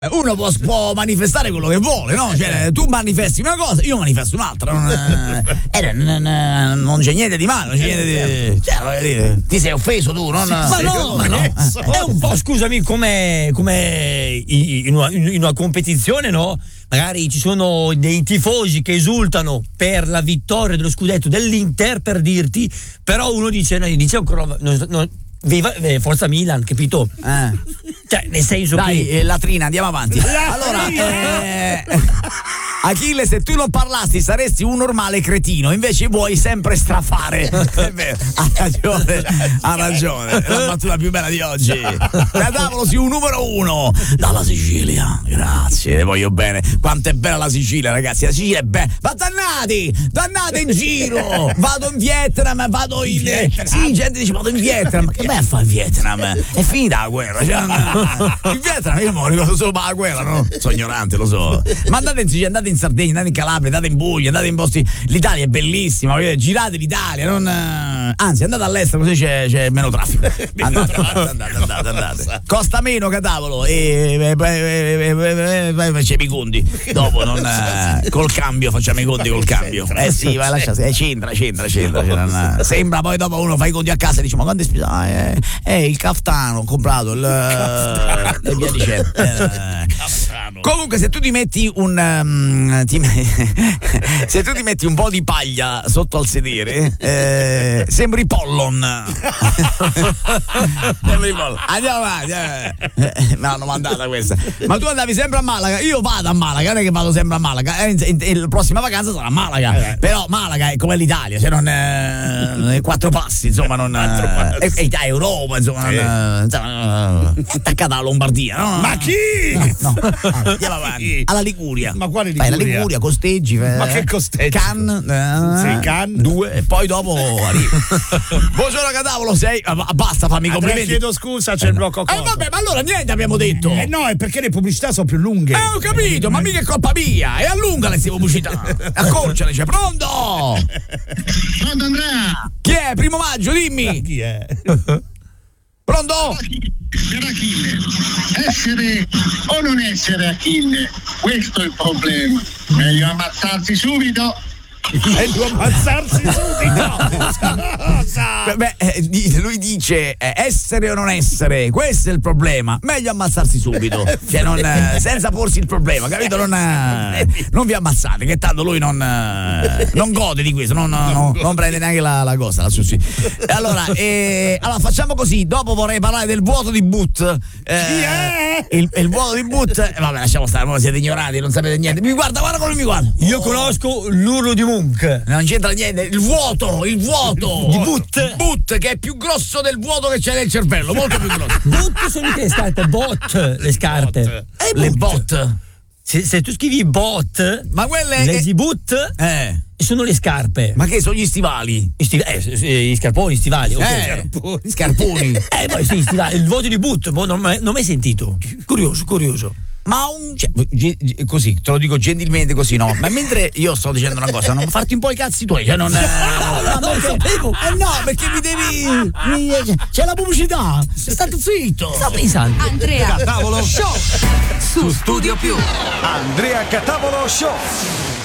Uno può manifestare quello che vuole, no? Cioè, tu manifesti una cosa, io manifesto un'altra. Non c'è niente di male, non c'è niente di. Cioè, voglio dire, ti sei offeso tu, non. Ma no. È un po', scusami, come in una competizione, no? Magari ci sono dei tifosi che esultano per la vittoria dello scudetto dell'Inter, per dirti, però uno dice ancora viva Forza Milan, capito? Cioè, nel senso dai, che latrina, andiamo avanti. Allora, Achille, se tu non parlassi saresti un normale cretino, invece vuoi sempre strafare. È vero, ha ragione. È la battuta più bella di oggi. Cadavolo, sì, un numero 1 dalla Sicilia. Grazie, le voglio bene. Quanto è bella la Sicilia, ragazzi. La Sicilia è bella. Ma dannate in giro. Vado in Vietnam, vado in Vietnam. Sì, gente dice vado in Vietnam. Ma che vai a fare in Vietnam? È finita la guerra. Cioè, in Vietnam io mi ricordo solo per la guerra, no? Sono ignorante, lo so. Ma andate in Sicilia, andate in Sardegna, andate in Calabria, andate in Puglia, andate in posti. L'Italia è bellissima, girate l'Italia, non. Anzi, andate all'estero così c'è meno traffico. Andate. Costa meno, Cadavolo, e facciamo i conti. Dopo non col cambio, facciamo i conti col cambio. Sì, vai, lascia, c'entra. Sembra poi dopo uno fa i conti a casa e dice: ma quando è il caftano, ho comprato e via dicendo. Comunque, se tu ti metti se tu ti metti un po' di paglia sotto al sedere, sembri Pollon. Andiamo avanti. Me l'hanno mandata questa. Ma tu andavi sempre a Malaga? Io vado a Malaga, non è che vado sempre a Malaga. La prossima vacanza sarà a Malaga. Però Malaga è come l'Italia, cioè non 4 passi, insomma, non è Europa, insomma, è attaccata alla Lombardia, no? Ma chi? No. Andiamo avanti. Alla Liguria. Ma quale Liguria? La Liguria, costeggi. Ma che costeggi? Cannes 2 e poi dopo arrivi. Buongiorno, Cadavolo, sei. Basta, fammi i complimenti. Chiedo scusa, c'è il blocco. Vabbè, ma allora niente abbiamo detto. No, è perché le pubblicità sono più lunghe. Ho capito, ma mica è colpa mia. E allunga le pubblicità. Accorciale, c'è. Pronto? Pronto, Andrea? Chi è? 1 maggio, dimmi. Ma chi è? Pronto? Per Achille. Essere o non essere Achille, questo è il problema. Meglio ammazzarsi subito. Meglio ammazzarsi subito. Lui dice essere o non essere, questo è il problema. Meglio ammazzarsi subito, cioè senza porsi il problema, capito? Non vi ammazzate, che tanto lui non gode di questo, non prende neanche la cosa. Allora facciamo così. Dopo vorrei parlare del vuoto di Boot. Il vuoto di Boot. Vabbè, lasciamo stare, voi siete ignoranti, non sapete niente. Mi guarda come mi guarda. io conosco l'urlo di Munch. Non c'entra niente. Il vuoto di Boot, che è più grosso del vuoto che c'è nel cervello, molto più grosso. Boot sono le scarpe, bot le scarpe. Le bot. Se tu scrivi bot, ma quelle leggi boot, sono le scarpe. Ma che sono gli stivali? I scarponi, stivali. Scarponi. Poi sì, stivali. Il vuoto di Boot, non mai sentito. Curioso. Ma così, te lo dico gentilmente così, no? Ma mentre io sto dicendo una cosa, non farti un po' i cazzi tuoi, cioè non sapevo. No, perché mi devi. C'è la pubblicità. State zitto. Sto pensando. Andrea Catavolo Show su Studio Più. Andrea Catavolo Show.